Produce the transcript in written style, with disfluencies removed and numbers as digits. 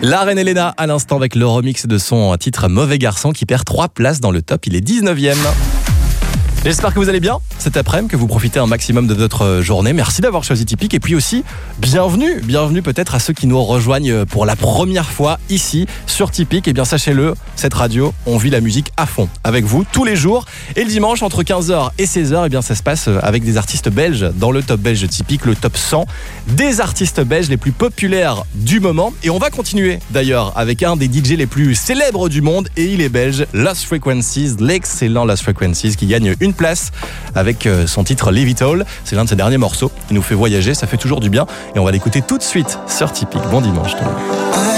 La reine Elena à l'instant avec le remix de son titre Mauvais Garçon qui perd 3 places dans le top, il est 19e. J'espère que vous allez bien cet après-midi, que vous profitez un maximum de votre journée. Merci d'avoir choisi Tipeee et puis aussi bienvenue peut-être à ceux qui nous rejoignent pour la première fois ici sur Tipeee. Et bien sachez-le, cette radio, on vit la musique à fond avec vous tous les jours. Et le dimanche entre 15h et 16h, et bien ça se passe avec des artistes belges dans le top belge de Tipeee, le top 100 des artistes belges les plus populaires du moment. Et on va continuer d'ailleurs avec un des DJ les plus célèbres du monde et il est belge, Lost Frequencies, l'excellent Lost Frequencies qui gagne une place avec son titre Leave It All. C'est l'un de ses derniers morceaux. Il nous fait voyager, ça fait toujours du bien. Et on va l'écouter tout de suite sur Tipeee. Bon dimanche tout le monde.